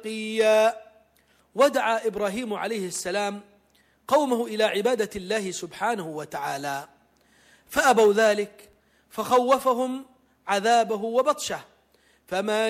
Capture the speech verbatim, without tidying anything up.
تقيا. ودعا إبراهيم عليه السلام قومه إلى عبادة الله سبحانه وتعالى، فأبوا ذلك، فخوفهم عذابه وبطشه، فما